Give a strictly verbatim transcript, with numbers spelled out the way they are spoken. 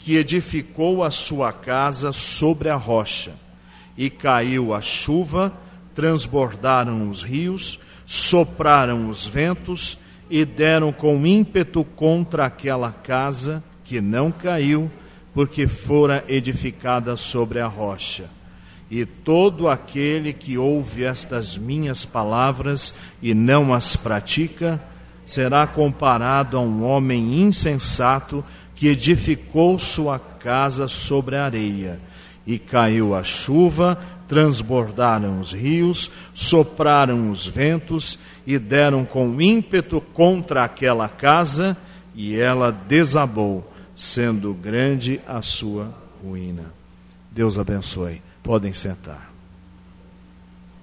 que edificou a sua casa sobre a rocha. E caiu a chuva, transbordaram os rios, sopraram os ventos e deram com ímpeto contra aquela casa, que não caiu, porque fora edificada sobre a rocha. E todo aquele que ouve estas minhas palavras e não as pratica, será comparado a um homem insensato que edificou sua casa sobre a areia. E caiu a chuva, transbordaram os rios, sopraram os ventos e deram com ímpeto contra aquela casa, e ela desabou, sendo grande a sua ruína. Deus abençoe. Podem sentar.